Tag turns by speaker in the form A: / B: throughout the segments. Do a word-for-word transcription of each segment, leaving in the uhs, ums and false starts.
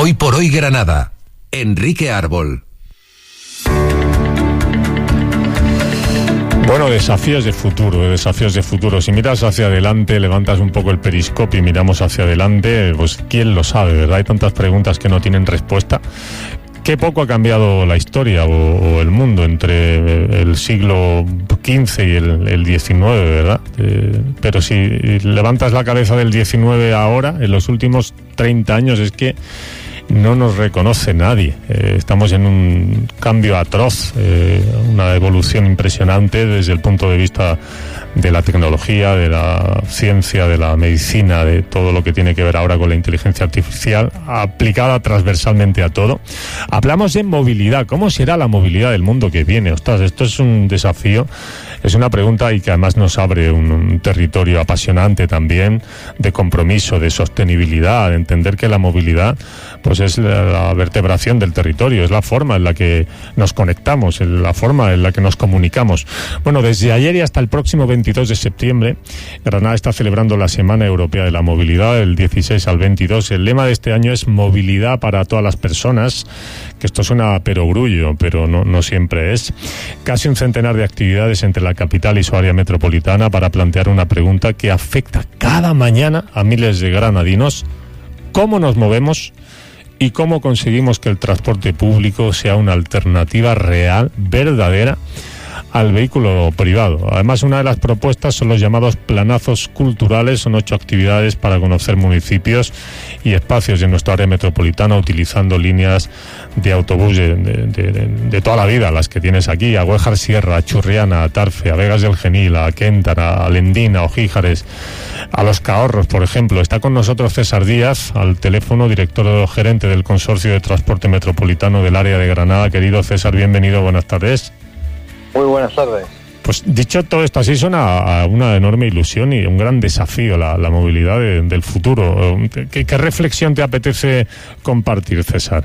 A: Hoy por hoy Granada. Enrique Árbol.
B: Bueno, desafíos de futuro, desafíos de futuro. Si miras hacia adelante, levantas un poco el periscopio y miramos hacia adelante, pues quién lo sabe, ¿verdad? Hay tantas preguntas que no tienen respuesta. Qué poco ha cambiado la historia o, o el mundo entre el siglo quince y el, el diecinueve, ¿verdad? Eh, pero si levantas la cabeza del diecinueve ahora, en los últimos treinta años, es que no nos reconoce nadie. Eh, estamos en un cambio atroz, eh, una evolución impresionante desde el punto de vista de la tecnología, de la ciencia, de la medicina, de todo lo que tiene que ver ahora con la inteligencia artificial, aplicada transversalmente a todo. Hablamos de movilidad. ¿Cómo será la movilidad del mundo que viene? Ostras, esto es un desafío, es una pregunta y que además nos abre un, un territorio apasionante también, de compromiso, de sostenibilidad, de entender que la movilidad pues es la, la vertebración del territorio, es la forma en la que nos conectamos, es la forma en la que nos comunicamos. Bueno, desde ayer y hasta el próximo veintidós de septiembre, Granada está celebrando la Semana Europea de la Movilidad, del dieciséis al veintidós. El lema de este año es movilidad para todas las personas, que esto suena a perogrullo, pero no, no siempre es. Casi un centenar de actividades entre la capital y su área metropolitana para plantear una pregunta que afecta cada mañana a miles de granadinos: ¿cómo nos movemos? ¿Y cómo conseguimos que el transporte público sea una alternativa real, verdadera, al vehículo privado? Además, una de las propuestas son los llamados planazos culturales. Son ocho actividades para conocer municipios y espacios de nuestra área metropolitana utilizando líneas de autobús de, de, de, de toda la vida, las que tienes aquí: a Güéjar Sierra, a Churriana, a Tarfe, a Vegas del Genil, a Kéntara, a Lendina, a Ojíjares, a Los Cahorros, por ejemplo. Está con nosotros César Díaz, al teléfono, director gerente del Consorcio de Transporte Metropolitano del área de Granada. Querido César, bienvenido, buenas tardes.
C: Muy buenas tardes.
B: Pues dicho todo esto así, suena a una enorme ilusión y un gran desafío la, la movilidad de, del futuro. ¿Qué, ¿Qué reflexión te apetece compartir, César?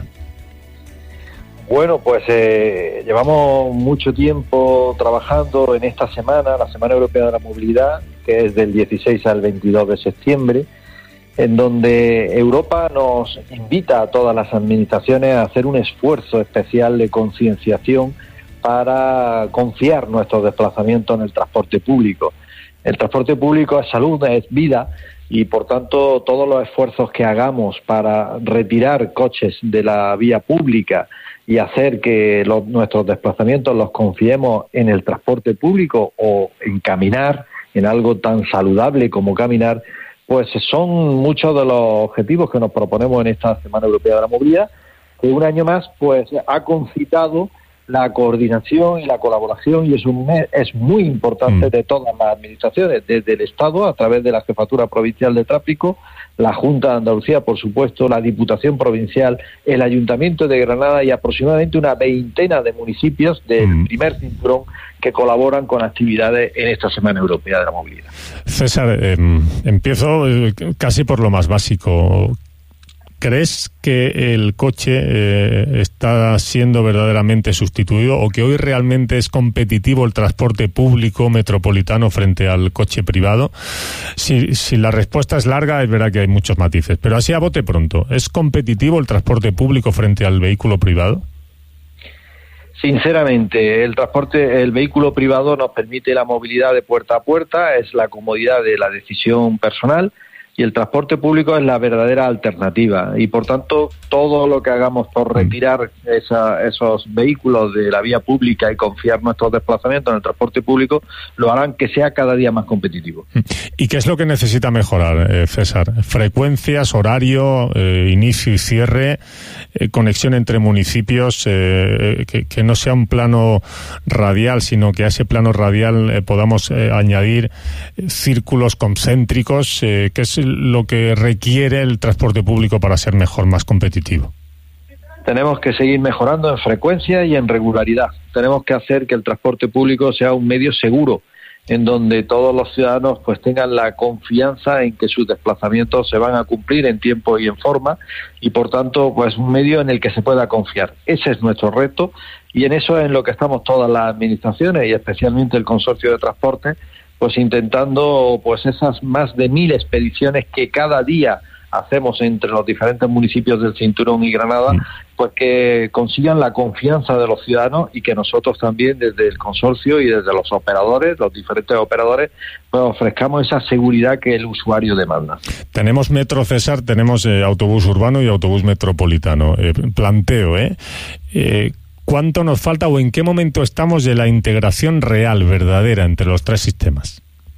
C: Bueno, pues eh, llevamos mucho tiempo trabajando en esta semana, la Semana Europea de la Movilidad, que es del dieciséis al veintidós de septiembre, en donde Europa nos invita a todas las administraciones a hacer un esfuerzo especial de concienciación para confiar nuestros desplazamientos en el transporte público. El transporte público es salud, es vida, y por tanto todos los esfuerzos que hagamos para retirar coches de la vía pública y hacer que los, nuestros desplazamientos los confiemos en el transporte público o en caminar, en algo tan saludable como caminar, pues son muchos de los objetivos que nos proponemos en esta Semana Europea de la Movilidad, que un año más pues ha concitado la coordinación y la colaboración, y es un mes, es muy importante, de todas las administraciones, desde el Estado, a través de la Jefatura Provincial de Tráfico, la Junta de Andalucía, por supuesto, la Diputación Provincial, el Ayuntamiento de Granada y aproximadamente una veintena de municipios del mm. primer cinturón que colaboran con actividades en esta Semana Europea de la Movilidad.
B: César, eh, empiezo eh, casi por lo más básico. ¿Crees que el coche eh, está siendo verdaderamente sustituido, o que hoy realmente es competitivo el transporte público metropolitano frente al coche privado? Si, si la respuesta es larga, es verdad que hay muchos matices, pero así a bote pronto, ¿es competitivo el transporte público frente al vehículo privado?
C: Sinceramente, el transporte, el vehículo privado nos permite la movilidad de puerta a puerta, es la comodidad de la decisión personal, y el transporte público es la verdadera alternativa, y por tanto todo lo que hagamos por retirar esa, esos vehículos de la vía pública y confiar nuestros desplazamientos en el transporte público lo harán que sea cada día más competitivo.
B: ¿Y qué es lo que necesita mejorar, eh, César? Frecuencias, horario, eh, inicio y cierre, eh, conexión entre municipios, eh, que, que no sea un plano radial, sino que a ese plano radial eh, podamos eh, añadir círculos concéntricos, eh, que es lo que requiere el transporte público para ser mejor, más competitivo.
C: Tenemos que seguir mejorando en frecuencia y en regularidad. Tenemos que hacer que el transporte público sea un medio seguro, en donde todos los ciudadanos pues tengan la confianza en que sus desplazamientos se van a cumplir en tiempo y en forma, y por tanto pues un medio en el que se pueda confiar. Ese es nuestro reto, y en eso es en lo que estamos todas las administraciones y especialmente el Consorcio de Transporte, pues intentando pues esas más de mil expediciones que cada día hacemos entre los diferentes municipios del Cinturón y Granada, pues que consigan la confianza de los ciudadanos y que nosotros también desde el consorcio y desde los operadores, los diferentes operadores, pues ofrezcamos esa seguridad que el usuario demanda.
B: Tenemos metro, César, tenemos eh, autobús urbano y autobús metropolitano. Eh, planteo, ¿eh? eh ¿Cuánto nos falta o en qué momento estamos de la integración real, verdadera, entre los tres sistemas?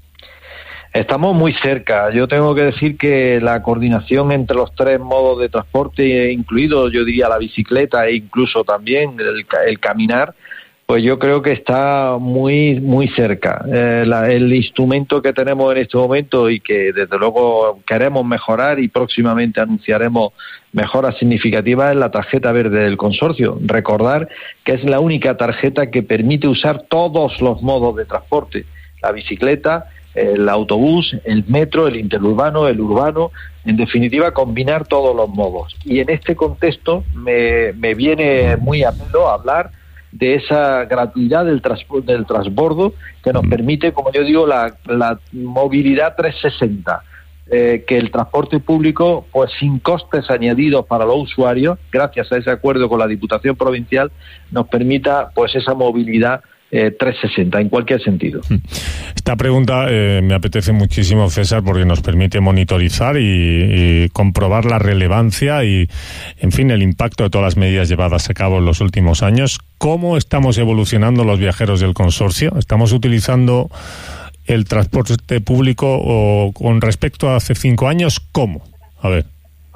C: Estamos muy cerca. Yo tengo que decir que la coordinación entre los tres modos de transporte, incluido, yo diría, la bicicleta e incluso también el, el caminar, pues yo creo que está muy muy cerca. Eh, la, el instrumento que tenemos en este momento y que desde luego queremos mejorar y próximamente anunciaremos mejoras significativas es la tarjeta verde del consorcio. Recordar que es la única tarjeta que permite usar todos los modos de transporte: la bicicleta, el autobús, el metro, el interurbano, el urbano, en definitiva combinar todos los modos. Y en este contexto me, me viene muy a pelo hablar de esa gratuidad del, trans- del transbordo que nos permite, como yo digo, la, la movilidad trescientos sesenta, eh, que el transporte público, pues sin costes añadidos para los usuarios, gracias a ese acuerdo con la Diputación Provincial, nos permita pues esa movilidad Eh, trescientos sesenta en cualquier sentido.
B: Esta pregunta eh, me apetece muchísimo, César, porque nos permite monitorizar y, y comprobar la relevancia y, en fin, el impacto de todas las medidas llevadas a cabo en los últimos años. ¿Cómo estamos evolucionando los viajeros del consorcio? ¿Estamos utilizando el transporte público o, con respecto a hace cinco años? ¿Cómo? A ver.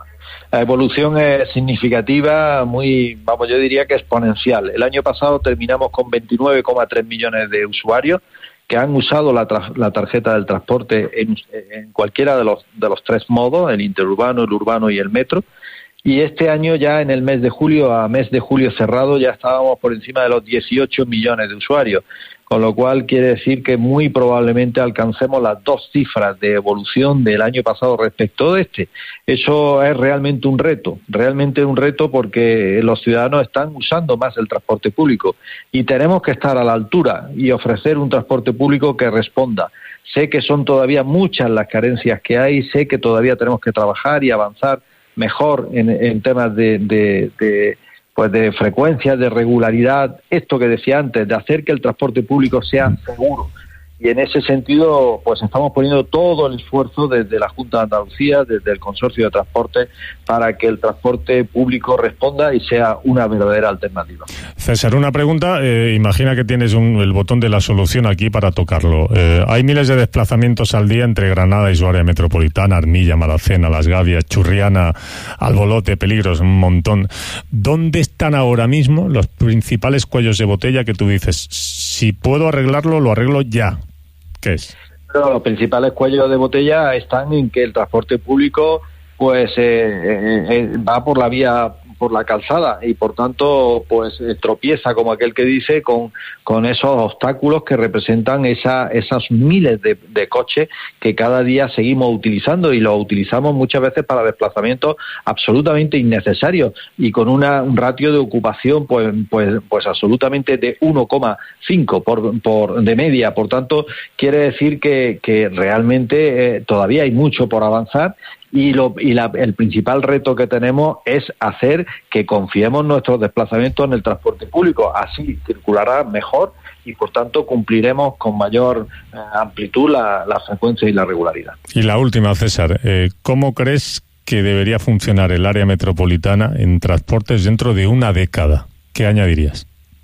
C: La evolución es significativa, muy, vamos, yo diría que exponencial. El año pasado terminamos con veintinueve coma tres millones de usuarios que han usado la, tra- la tarjeta del transporte en, en cualquiera de los, de los tres modos, el interurbano, el urbano y el metro. Y este año ya en el mes de julio, a mes de julio cerrado, ya estábamos por encima de los dieciocho millones de usuarios. Con lo cual quiere decir que muy probablemente alcancemos las dos cifras de evolución del año pasado respecto de este. Eso es realmente un reto, realmente un reto porque los ciudadanos están usando más el transporte público y tenemos que estar a la altura y ofrecer un transporte público que responda. Sé que son todavía muchas las carencias que hay, sé que todavía tenemos que trabajar y avanzar mejor en, en temas de... de, de pues de frecuencia, de regularidad, esto que decía antes, de hacer que el transporte público sea seguro. Y en ese sentido, pues estamos poniendo todo el esfuerzo desde la Junta de Andalucía, desde el Consorcio de Transporte, para que el transporte público responda y sea una verdadera alternativa.
B: César, una pregunta. Eh, imagina que tienes un, el botón de la solución aquí para tocarlo. Eh, hay miles de desplazamientos al día entre Granada y su área metropolitana, Armilla, Malacena, Las Gavias, Churriana, Albolote, Peligros, un montón. ¿Dónde están ahora mismo los principales cuellos de botella que tú dices, si puedo arreglarlo, lo arreglo ya? ¿Qué es?
C: Pero los principales cuellos de botella están en que el transporte público pues eh, eh, eh, va por la vía, por la calzada y por tanto pues eh, tropieza, como aquel que dice, con, con esos obstáculos que representan esa, esas miles de, de coches que cada día seguimos utilizando y los utilizamos muchas veces para desplazamientos absolutamente innecesarios y con una, un ratio de ocupación pues, pues, pues absolutamente de uno coma cinco por, por, de media. Por tanto, quiere decir que, que realmente eh, todavía hay mucho por avanzar. Y, lo, y la, el principal reto que tenemos es hacer que confiemos nuestros desplazamientos en el transporte público. Así circulará mejor y, por tanto, cumpliremos con mayor eh, amplitud la, la frecuencia y la regularidad.
B: Y la última, César. Eh, ¿Cómo crees que debería funcionar el área metropolitana en transportes dentro de una década? ¿Qué añadirías?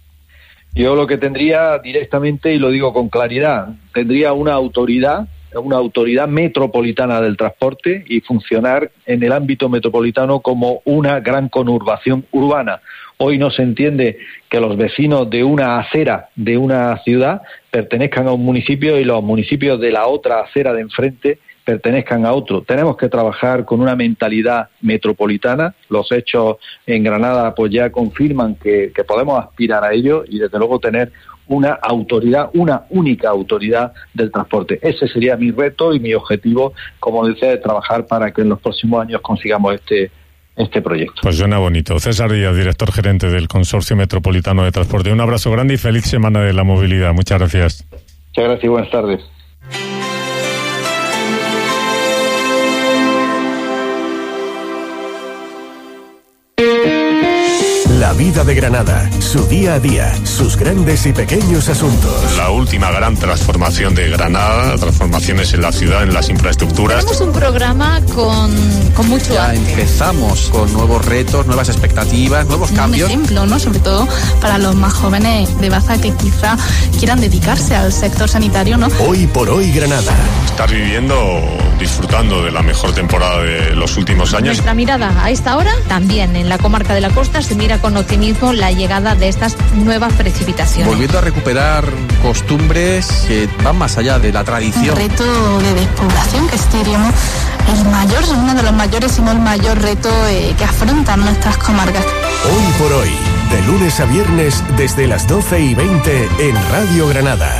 C: Yo lo que tendría directamente, y lo digo con claridad, tendría una autoridad una autoridad metropolitana del transporte y funcionar en el ámbito metropolitano como una gran conurbación urbana. Hoy no se entiende que los vecinos de una acera de una ciudad pertenezcan a un municipio y los municipios de la otra acera de enfrente pertenezcan a otro. Tenemos que trabajar con una mentalidad metropolitana. Los hechos en Granada pues ya confirman que, que podemos aspirar a ello y desde luego tener una autoridad, una única autoridad del transporte. Ese sería mi reto y mi objetivo, como decía, de trabajar para que en los próximos años consigamos este este proyecto.
B: Pues suena bonito. César Díaz, director gerente del Consorcio Metropolitano de Transporte. Un abrazo grande y feliz Semana de la Movilidad. Muchas gracias.
C: Muchas gracias y buenas tardes.
D: La vida de Granada, su día a día, sus grandes y pequeños asuntos.
B: La última gran transformación de Granada, transformaciones en la ciudad, en las infraestructuras.
E: Tenemos un programa con, con mucho
F: Ya
E: arte.
F: empezamos con nuevos retos, nuevas expectativas, nuevos
G: un
F: cambios.
G: ejemplo, ¿no? Sobre todo para los más jóvenes de Baza que quizá quieran dedicarse al sector sanitario, ¿no?
D: Hoy por hoy Granada.
B: Estás viviendo, disfrutando de la mejor temporada de los últimos años.
E: Nuestra mirada a esta hora, también en la comarca de la Costa, se mira con optimismo la llegada de estas nuevas precipitaciones.
F: Volviendo a recuperar costumbres que van más allá de la tradición.
G: Un reto de despoblación que este diríamos el mayor, uno de los mayores, si no el mayor reto eh, que afrontan nuestras comarcas.
D: Hoy por hoy, de lunes a viernes desde las doce y veinte en Radio Granada.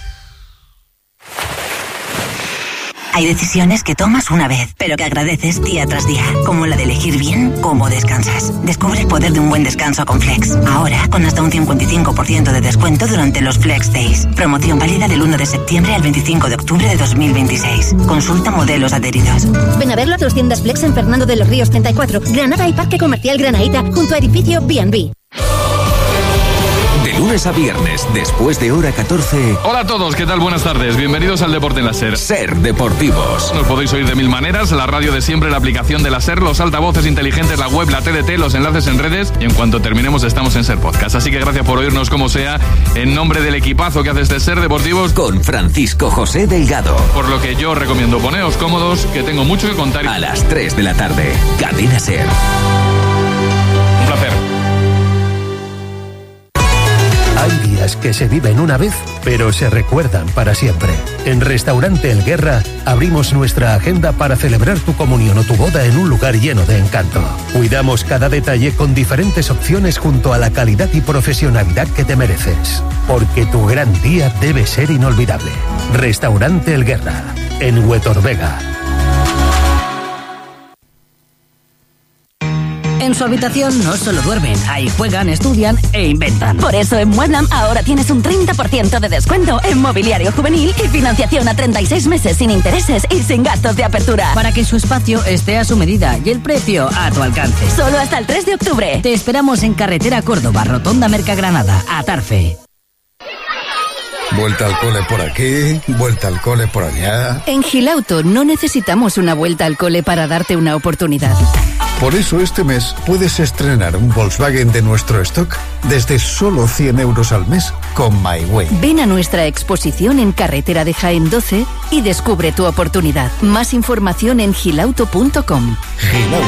H: Hay decisiones que tomas una vez, pero que agradeces día tras día, como la de elegir bien cómo descansas. Descubre el poder de un buen descanso con Flex. Ahora, con hasta un cincuenta y cinco por ciento de descuento durante los Flex Days. Promoción válida del uno de septiembre al veinticinco de octubre de dos mil veintiséis. Consulta modelos adheridos.
I: Ven a verlo a tus tiendas Flex en Fernando de los Ríos treinta y cuatro, Granada y Parque Comercial Granaíta, junto a edificio B and B.
A: De lunes a viernes, después de hora catorce.
J: Hola a todos, ¿qué tal? Buenas tardes. Bienvenidos al Deporte en la SER.
A: SER Deportivos.
J: Nos podéis oír de mil maneras, la radio de siempre, la aplicación de la SER, los altavoces inteligentes, la web, la T D T, los enlaces en redes, y en cuanto terminemos estamos en SER Podcast. Así que gracias por oírnos como sea, en nombre del equipazo que hace este SER Deportivos,
A: con Francisco José Delgado.
J: Por lo que yo recomiendo poneos cómodos, que tengo mucho que contar.
A: A las tres de la tarde, Cadena SER.
J: Un placer.
D: Hay días que se viven una vez, pero se recuerdan para siempre. En Restaurante El Guerra abrimos nuestra agenda para celebrar tu comunión o tu boda en un lugar lleno de encanto. Cuidamos cada detalle con diferentes opciones junto a la calidad y profesionalidad que te mereces. Porque tu gran día debe ser inolvidable. Restaurante El Guerra, en Huetorvega.
K: En su habitación no solo duermen, ahí juegan, estudian e inventan.
L: Por eso en Mueblam ahora tienes un treinta por ciento de descuento en mobiliario juvenil y financiación a treinta y seis meses sin intereses y sin gastos de apertura.
K: Para que su espacio esté a su medida y el precio a tu alcance.
L: Solo hasta el tres de octubre.
K: Te esperamos en Carretera Córdoba, Rotonda Mercagranada, Atarfe.
M: Vuelta al cole por aquí, vuelta al cole por allá.
N: En Gilauto no necesitamos una vuelta al cole para darte una oportunidad.
M: Por eso este mes puedes estrenar un Volkswagen de nuestro stock desde solo cien euros al mes con MyWay.
N: Ven a nuestra exposición en Carretera de Jaén doce y descubre tu oportunidad. Más información en gilauto punto com.
M: Gilauto.